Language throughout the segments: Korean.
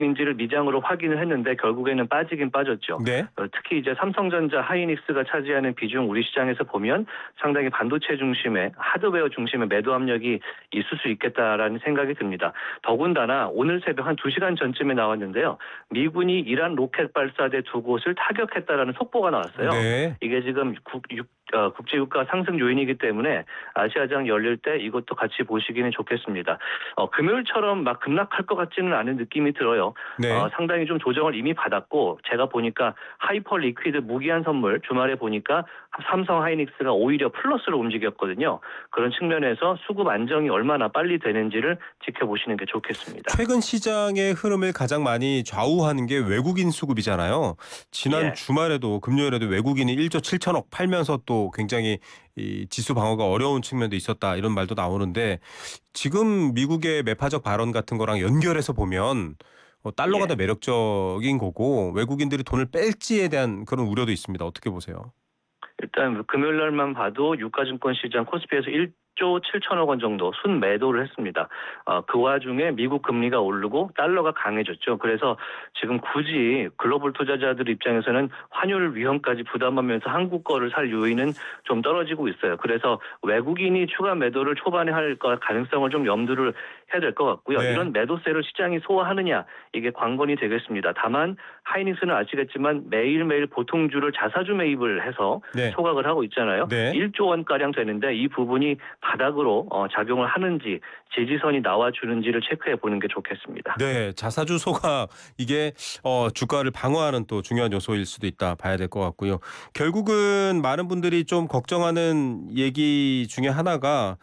인지를 미장으로 확인을 했는데 결국에는 빠지긴 빠졌죠. 네. 특히 이제 삼성전자, 하이닉스가 차지하는 비중 우리 시장에서 보면 상당히 반도체 중심의 하드웨어 중심의 매도 압력이 있을 수 있겠다라는 생각이 듭니다. 더군다나 오늘 새벽 한 2시간 전쯤에 나왔는데요. 미군이 이란 로켓 발사대 두 곳을 타격했다라는 속보가 나왔어요. 네. 이게 지금 국제 유가 상승 요인이기 때문에 아시아장 열릴 때 이것도 같이 보시기는 좋겠습니다. 금요일처럼 막 급락할 것 같지는 않은 느낌이 들어요. 네. 상당히 좀 조정을 이미 받았고 제가 보니까 하이퍼 리퀴드 무기한 선물 주말에 보니까 삼성 하이닉스가 오히려 플러스로 움직였거든요. 그런 측면에서 수급 안정이 얼마나 빨리 되는지를 지켜보시는 게 좋겠습니다. 최근 시장의 흐름을 가장 많이 좌우하는 게 외국인 수급이잖아요. 지난 예. 주말에도 금요일에도 외국인이 1조 7천억 팔면서 또 굉장히 이 지수 방어가 어려운 측면도 있었다 이런 말도 나오는데 지금 미국의 매파적 발언 같은 거랑 연결해서 보면 달러가 더 예. 매력적인 거고 외국인들이 돈을 뺄지에 대한 그런 우려도 있습니다. 어떻게 보세요? 일단 금요일 날만 봐도 유가증권 시장 코스피에서 1조 7천억 원 정도 순매도를 했습니다. 그 와중에 미국 금리가 오르고 달러가 강해졌죠. 그래서 지금 굳이 글로벌 투자자들 입장에서는 환율 위험까지 부담하면서 한국 거를 살 요인은 좀 떨어지고 있어요. 그래서 외국인이 추가 매도를 초반에 할 가능성을 좀 염두를 해야 될 것 같고요. 네. 이런 매도세를 시장이 소화하느냐 이게 관건이 되겠습니다. 다만 하이닉스는 아시겠지만 매일매일 보통주를 자사주 매입을 해서 네. 소각을 하고 있잖아요. 네. 1조 원가량 되는데 이 부분이 바닥으로 작용을 하는지 지지선이 나와주는지를 체크해 보는 게 좋겠습니다. 네, 자사주 소각 이게 주가를 방어하는 또 중요한 요소일 수도 있다 봐야 될 것 같고요. 결국은 많은 분들이 좀 걱정하는 얘기 중에 하나가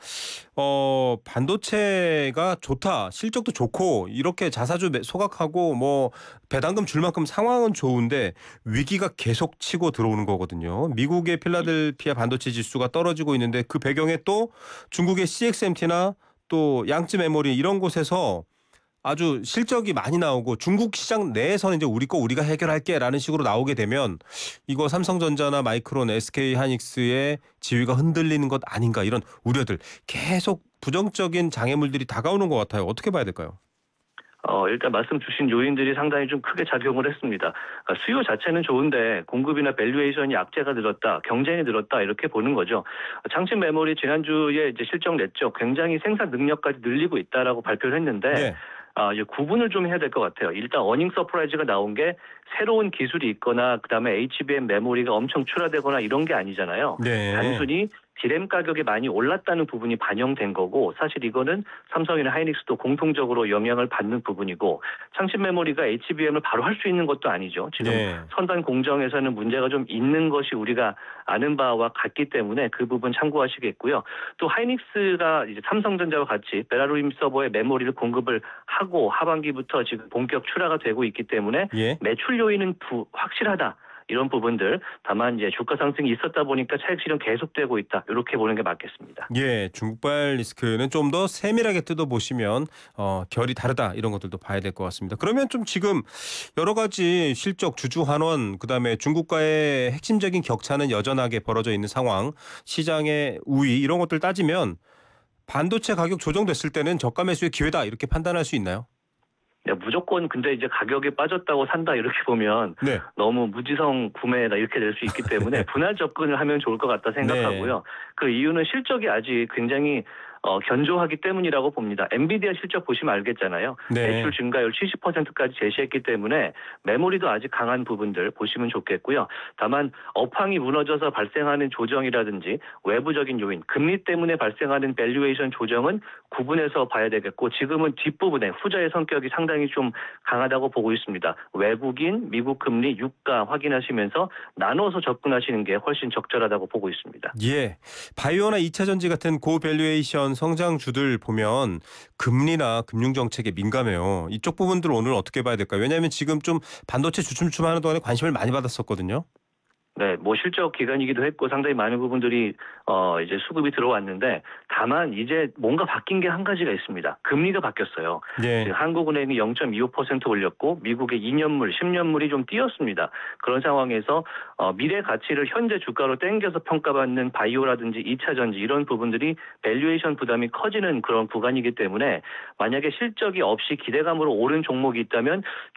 반도체가 좋다, 실적도 좋고 이렇게 자사주 소각하고 뭐 배당금 줄 만큼 상황은 좋은데 위기가 계속 치고 들어오는 거거든요. 미국의 필라델피아 반도체 지수가 떨어지고 있는데 그 배경에 또 중국의 CXMT나 또 양쯔 메모리 이런 곳에서 아주 실적이 많이 나오고 중국 시장 내에서는 이제 우리 거 우리가 해결할게라는 식으로 나오게 되면 이거 삼성전자나 마이크론, SK 하이닉스의 지위가 흔들리는 것 아닌가 이런 우려들 계속 부정적인 장애물들이 다가오는 것 같아요. 어떻게 봐야 될까요? 일단 말씀 주신 요인들이 상당히 좀 크게 작용을 했습니다. 수요 자체는 좋은데 공급이나 밸류에이션이 악재가 늘었다, 경쟁이 늘었다 이렇게 보는 거죠. 장친 메모리 지난주에 이제 실적 냈죠. 굉장히 생산 능력까지 늘리고 있다라고 발표를 했는데 네. 이제 구분을 좀 해야 될 것 같아요. 일단 어닝 서프라이즈가 나온 게 새로운 기술이 있거나 그다음에 HBM 메모리가 엄청 출하되거나 이런 게 아니잖아요. 네. 단순히 디램 가격이 많이 올랐다는 부분이 반영된 거고 사실 이거는 삼성이나 하이닉스도 공통적으로 영향을 받는 부분이고 창신 메모리가 HBM을 바로 할 수 있는 것도 아니죠. 지금 네. 선단 공정에서는 문제가 좀 있는 것이 우리가 아는 바와 같기 때문에 그 부분 참고하시겠고요. 또 하이닉스가 이제 삼성전자와 같이 베라루임 서버에 메모리를 공급을 하고 하반기부터 지금 본격 출하가 되고 있기 때문에 예. 매출 요인은 확실하다. 이런 부분들 다만 이제 주가 상승이 있었다 보니까 차익 실현 계속되고 있다. 이렇게 보는 게 맞겠습니다. 예, 중국발 리스크는 좀 더 세밀하게 뜯어보시면 결이 다르다 이런 것들도 봐야 될 것 같습니다. 그러면 좀 지금 여러 가지 실적 주주 환원 그다음에 중국과의 핵심적인 격차는 여전하게 벌어져 있는 상황, 시장의 우위 이런 것들 따지면 반도체 가격 조정됐을 때는 저가 매수의 기회다 이렇게 판단할 수 있나요? 야, 무조건 근데 이제 가격이 빠졌다고 산다 이렇게 보면 네. 너무 무지성 구매다 이렇게 될 수 있기 때문에 분할 접근을 하면 좋을 것 같다 생각하고요. 네. 그 이유는 실적이 아직 굉장히 견조하기 때문이라고 봅니다. 엔비디아 실적 보시면 알겠잖아요. 네. 매출 증가율 70%까지 제시했기 때문에 메모리도 아직 강한 부분들 보시면 좋겠고요. 다만 업황이 무너져서 발생하는 조정이라든지 외부적인 요인, 금리 때문에 발생하는 밸류에이션 조정은 구분해서 봐야 되겠고 지금은 뒷부분에 후자의 성격이 상당히 좀 강하다고 보고 있습니다. 외국인, 미국 금리, 유가 확인하시면서 나눠서 접근하시는 게 훨씬 적절하다고 보고 있습니다. 예. 바이오나 2차 전지 같은 고밸류에이션 성장주들 보면 금리나 금융 정책에 민감해요. 이쪽 부분들 오늘 어떻게 봐야 될까요? 왜냐하면 지금 좀 반도체 주춤주춤하는 동안에 관심을 많이 받았었거든요. 네, 뭐 실적 기간이기도 했고 상당히 많은 부분들이 이제 수급이 들어왔는데 다만 이제 뭔가 바뀐 게 한 가지가 있습니다. 금리가 바뀌었어요. 예. 지금 한국은행이 0.25% 올렸고 미국의 2년물, 10년물이 좀 뛰었습니다. 그런 상황에서 미래 가치를 현재 주가로 땡겨서 평가받는 바이오라든지 2차 전지 이런 부분들이 밸류에이션 부담이 커지는 그런 구간이기 때문에 만약에 실적이 없이 기대감으로 오른 종목이 있다면